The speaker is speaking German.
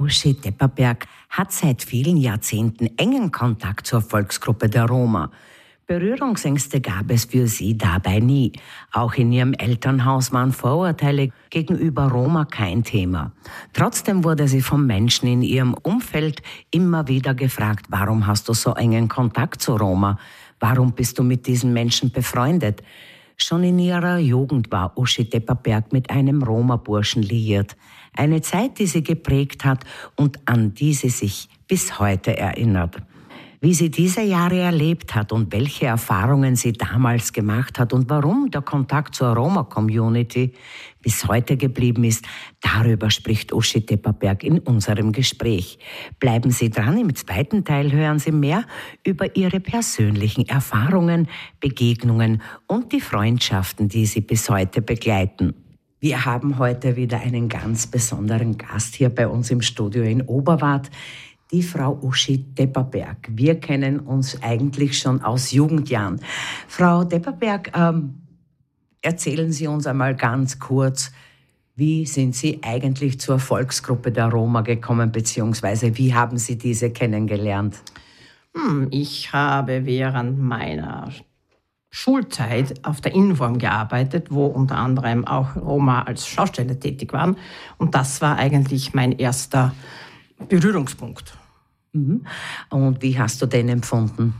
Uschi Tepperberg hat seit vielen Jahrzehnten engen Kontakt zur Volksgruppe der Roma. Berührungsängste gab es für sie dabei nie. Auch in ihrem Elternhaus waren Vorurteile gegenüber Roma kein Thema. Trotzdem wurde sie von Menschen in ihrem Umfeld immer wieder gefragt, warum hast du so engen Kontakt zu Roma? Warum bist du mit diesen Menschen befreundet? Schon in ihrer Jugend war Uschi Tepperberg mit einem Roma-Burschen liiert. Eine Zeit, die sie geprägt hat und an die sie sich bis heute erinnert. Wie sie diese Jahre erlebt hat und welche Erfahrungen sie damals gemacht hat und warum der Kontakt zur Roma-Community bis heute geblieben ist, darüber spricht Uschi Tepperberg in unserem Gespräch. Bleiben Sie dran, im zweiten Teil hören Sie mehr über ihre persönlichen Erfahrungen, Begegnungen und die Freundschaften, die sie bis heute begleiten. Wir haben heute wieder einen ganz besonderen Gast hier bei uns im Studio in Oberwart. Die Frau Uschi Tepperberg. Wir kennen uns eigentlich schon aus Jugendjahren. Frau Tepperberg, erzählen Sie uns einmal ganz kurz, wie sind Sie eigentlich zur Volksgruppe der Roma gekommen, beziehungsweise wie haben Sie diese kennengelernt? Ich habe während meiner Schulzeit auf der Inform gearbeitet, wo unter anderem auch Roma als Schausteller tätig waren. Und das war eigentlich mein erster Berührungspunkt. Und wie hast du den empfunden?